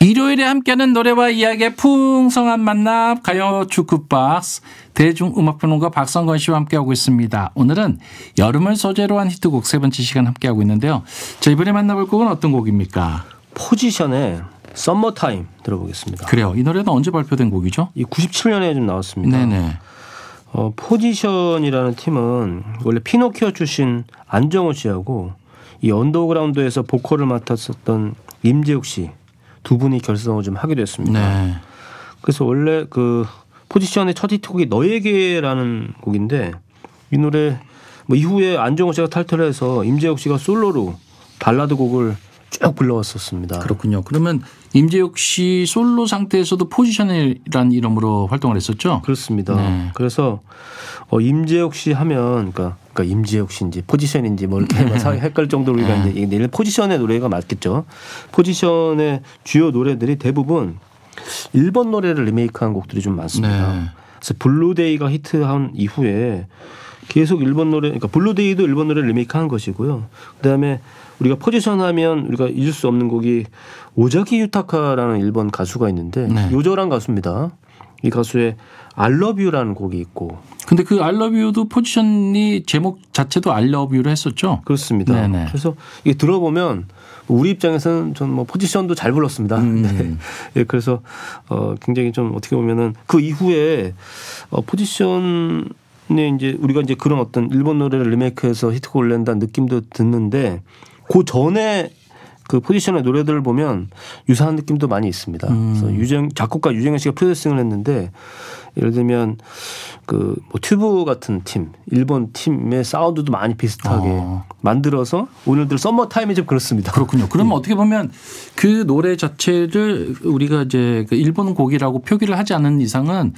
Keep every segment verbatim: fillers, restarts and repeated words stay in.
일요일에 함께하는 노래와 이야기의 풍성한 만남 가요 주크박스 대중음악평론가 박성건 씨와 함께하고 있습니다. 오늘은 여름을 소재로 한 히트곡 세 번째 시간 함께하고 있는데요. 자, 이번에 만나볼 곡은 어떤 곡입니까? 포지션의 썸머타임 들어보겠습니다. 그래요. 이 노래는 언제 발표된 곡이죠? 이 구십칠 년에 좀 나왔습니다. 네네. 어, 포지션이라는 팀은 원래 피노키오 출신 안정호 씨하고 이 언더그라운드에서 보컬을 맡았었던 임재욱 씨 두 분이 결성을 좀 하게 됐습니다. 네. 그래서 원래 그 포지션의 첫 히트곡이 너에게라는 곡인데 이 노래 뭐 이후에 안정호 씨가 탈퇴해서 임재욱 씨가 솔로로 발라드 곡을 쭉 불러왔었습니다. 그렇군요. 그러면 임재욱 씨 솔로 상태에서도 포지션이라는 이름으로 활동을 했었죠? 그렇습니다. 네. 그래서 어, 임재욱 씨 하면 그러니까, 그러니까 임재욱 씨인지 포지션인지 뭐 이렇게 헷갈릴 정도로 우리가 네. 이제 포지션의 노래가 맞겠죠. 포지션의 주요 노래들이 대부분 일본 노래를 리메이크한 곡들이 좀 많습니다. 네. 그래서 블루데이가 히트한 이후에 계속 일본 노래, 그러니까 블루데이도 일본 노래를 리메이크한 것이고요. 그다음에 우리가 포지션 하면 우리가 잊을 수 없는 곡이 오자키 유타카라는 일본 가수가 있는데 네. 요절한 가수입니다. 이 가수의 I love you라는 곡이 있고. 근데 그 I love you도 포지션이 제목 자체도 I love you로 했었죠? 그렇습니다. 네네. 그래서 이게 들어보면 우리 입장에서는 전 뭐 포지션도 잘 불렀습니다. 음. 네. 예, 그래서 어 굉장히 좀 어떻게 보면은 그 이후에 어 포지션 네, 이제 우리가 이제 그런 어떤 일본 노래를 리메이크해서 히트곡을 낸다는 느낌도 듣는데 그 전에 그 포지션의 노래들을 보면 유사한 느낌도 많이 있습니다. 음. 그래서 유정 작곡가 유정현 씨가 프로듀싱을 했는데 예를 들면 그 뭐 튜브 같은 팀, 일본 팀의 사운드도 많이 비슷하게 어. 만들어서 오늘들 썸머 타임이 좀 그렇습니다. 그렇군요. 그러면 어떻게 보면 그 노래 자체를 우리가 이제 그 일본 곡이라고 표기를 하지 않는 이상은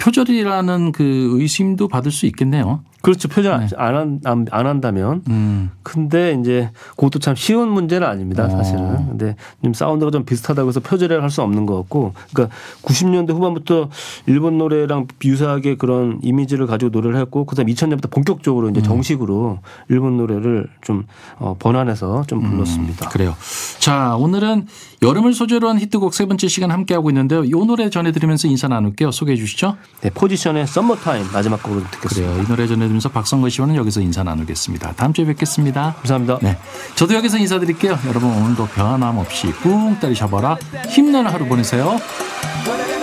표절이라는 그 의심도 받을 수 있겠네요. 그렇죠. 표절 네. 안, 한, 안, 안 한다면. 음. 근데 이제 그것도 참 쉬운 문제는 아닙니다. 사실은. 어. 근데 좀 사운드가 좀 비슷하다고 해서 표절을 할 수 없는 것 같고. 그러니까 구십 년대 후반부터 일본 노래랑 유사하게 그런 이미지를 가지고 노래를 했고 그다음 이천 년부터 본격적으로 이제 음. 정식으로 일본 노래를 좀 어, 번안해서 좀 불렀습니다. 음, 그래요. 자, 오늘은 여름을 소재로 한 히트곡 세 번째 시간 함께하고 있는데요. 이 노래 전해드리면서 인사 나눌게요. 소개해 주시죠. 네, 포지션의 썸머타임 마지막 곡으로 듣겠습니다. 그래요. 이 노래 전해드리면서 박성건 씨와는 여기서 인사 나누겠습니다. 다음 주에 뵙겠습니다. 감사합니다. 네, 저도 여기서 인사드릴게요. 여러분 오늘도 변함없이 꾹 때리셔봐라. 힘내는 하루 보내세요.